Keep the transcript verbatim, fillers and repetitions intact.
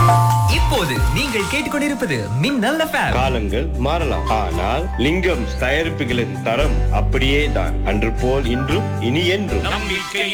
இப்போது நீங்கள் கேட்டுக்கொண்டிருப்பது மின்னல் எஃப்எம். காலங்கள் மாறலாம், ஆனால் லிங்கம் தயாரிப்புகளின் தரம் அப்படியே தான். அன்று போல் இன்றும் இனி என்றும் நம்பிக்கை